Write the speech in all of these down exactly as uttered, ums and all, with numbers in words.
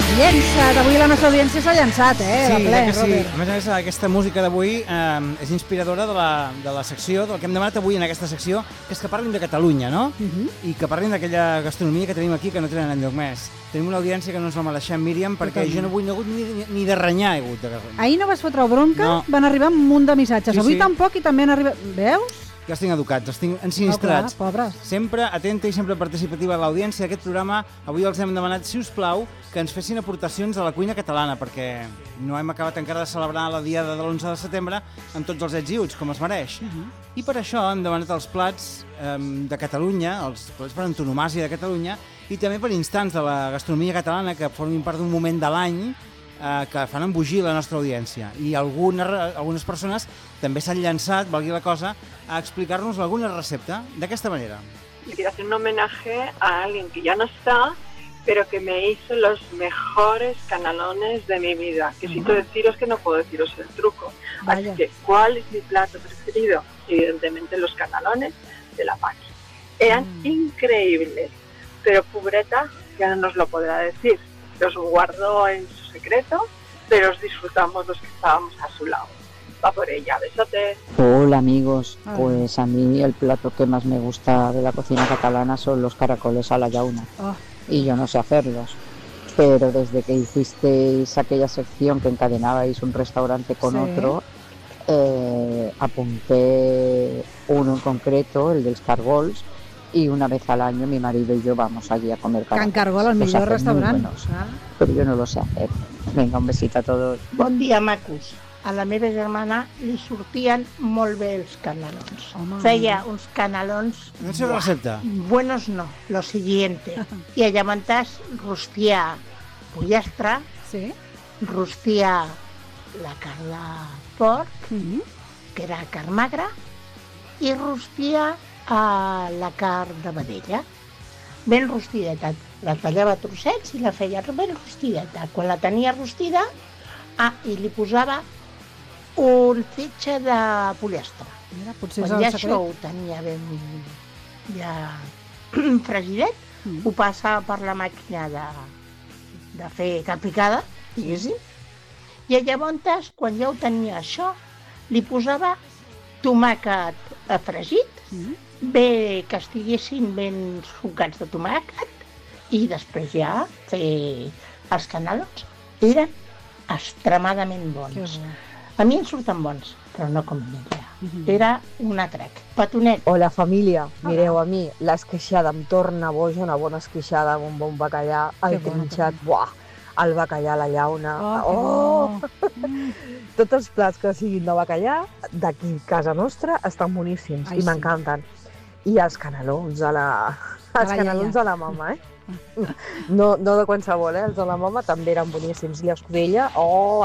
Llença't, avui la nostra audiència s'ha llançat, eh? Sí, de ple, que sí. Robert. A més a més, aquesta música d'avui eh, és inspiradora de la, de la secció, del que hem demanat avui en aquesta secció, que és que parlin de Catalunya, no? Uh -huh. I que parlin d'aquella gastronomia que tenim aquí, que no tenen enlloc més. Tenim una audiència que no ens la mereixem, Míriam, perquè Totalment. jo no vull no he hagut ni, ni de renyar. He hagut de... Ahir no vas fotre bronca, No. van arribar un munt de missatges. Sí, Avui sí. tampoc i també han arribat... Veus? Ja els tinc educats, els tinc No, ensinistrats. clar, pobres. Sempre atenta i sempre participativa a l'audiència d'aquest programa. Avui els hem demanat, si us plau, que ens fessin aportacions a la cuina catalana, perquè no hem acabat encara de celebrar la diada de l'onze de setembre amb tots els ets i uts, com es mereix. Uh -huh. I per això hem demanat els plats eh, de Catalunya, els plats per antonomàsia de Catalunya, i també per instants de la gastronomia catalana que formin part d'un moment de l'any eh, que fan embogir la nostra audiència. I algunes, algunes persones també s'han llançat, valgui la cosa, a explicar-nos alguna recepta d'aquesta manera. Le quiero hacer un homenaje a alguien que ya no está, pero que me hizo los mejores canalones de mi vida. Que siento deciros que no puedo deciros el truco. Vaya. Así que, ¿cuál es mi plato preferido? Evidentemente los canalones de la Paqui. Eran Mm. increíbles, pero Pubreta ya no nos lo podrá decir. Los guardó en su secreto, pero os disfrutamos los que estábamos a su lado. Va por ella, besote. Hola amigos, Hola. pues a mí el plato que más me gusta de la cocina catalana son los caracoles a la llauna Oh, y yo no sé hacerlos, pero desde que hicisteis aquella sección que encadenabais un restaurante con Sí. otro, eh, apunté uno en concreto, el dels cargols, y una vez al año mi marido y yo vamos allí a comer Can caracoles. Cargol, el Los millor hacen muy restaurant. buenos, Ah. pero yo no lo sé hacer. Venga, un besito a todos. Bon dia, macos. A la meva germana li sortien molt bé els canelons. Home. Feia uns canelons No sé la recepta. buenos, no, lo siguiente. I a llavors rostia pollastre, Sí? rostia la carn de porc, Mm -hmm. que era carn magra, i rostia a la carn de vedella. Ben rostideta. La tallava a trossets i la feia ben rostideta. Quan la tenia rostida, ah, i li posava un fitxa de pollastre. Mira, potser és Quan el ja secret. això ho tenia ben ja fregidet, Mm. ho passa per la màquina de, de fer capicada, diguéssim, i llavors, quan ja ho tenia això, li posava tomàquet fregit, Mm. bé que estiguessin ben sucats de tomàquet, i després ja fer els canelons. Eren extremadament Que bons. bo. A mi em surten bons, però no com ella. Mhm. Era un atrac. Petonet. Hola família, mireu a mi, l'esqueixada em torna boja, una bona esqueixada amb un bon bacallà, el Que bona, trinxat, buah, el bacallà a la llauna, Oh, que oh! bo. Mm. Tots els plats que siguin de bacallà, d'aquí casa nostra, estan boníssims Ai, i sí. m'encanten. I els canelons a la... A Els la canelons iaia. a la mama, eh? No, no de qualsevol, eh? Els de la mama també eren boníssims. I l'escudella, oh!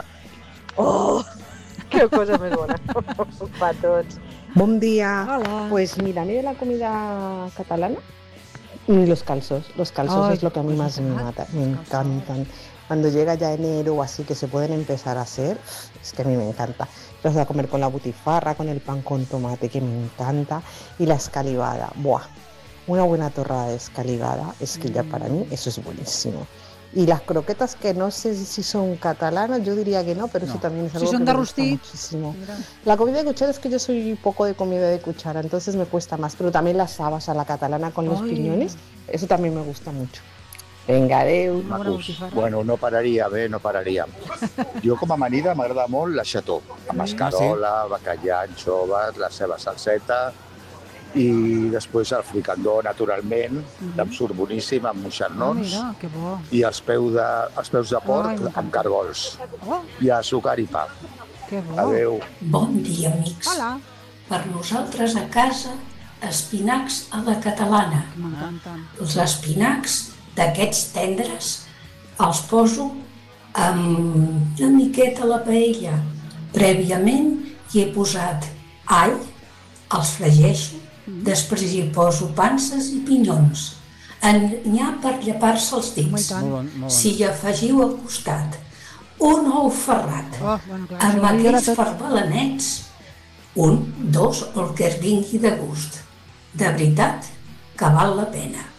Oh! Que cosa més bona. Pa tots. Buen día. Hola. Pues mira, a mí de la comida catalana, ni los calzos. Los calzos Ay, es lo que a mí pues más me verdad, mata, me los calzos. encantan. Cuando llega ya enero o así que se pueden empezar a hacer, es que a mí me encanta. Los a comer con la butifarra, con el pan con tomate, que me encanta, y la escalivada. Buah, una buena torrada de escalivada, es que ya para mí eso es buenísimo. Y las croquetas, que no sé si son catalanas, yo diría que no, pero No. eso también es Si algo son que de me gusta rostit. muchísimo. Mira. La comida de cuchara es que yo soy poco de comida de cuchara, entonces me cuesta más, pero también las habas a la catalana con los Ay. piñones, eso también me gusta mucho. Venga, adeu. Una bona Macos. botifarra. Bueno, no pararia, bé, no pararíem. Jo com a amanida m'agrada molt la xató, amb Mm. escarola, bacallà, anxoves, la seva salseta i després el fricandó, naturalment, Mhm. que em surt boníssim, amb Ah, moixernons, mira, que bo. i els, peu de, els peus de porc Ai, m'encanta. amb cargols, Oh, i sucar i pa. que bo. Adéu. Bon dia, amics. Hola. Per nosaltres a casa, espinacs a la catalana. M'encanten. Els espinacs d'aquests tendres els poso amb una miqueta a la paella. Prèviament hi he posat all, els fregeixo, després hi poso panses i pinyons. N'hi ha per llepar-se els Home, i dits. tant. Molt bon, molt bon. Si hi afegiu al costat un ou ferrat, Oh, bueno, clar, amb això millora aquells tot. farbalanets, un, dos, el que es vingui de gust. De veritat que val la pena.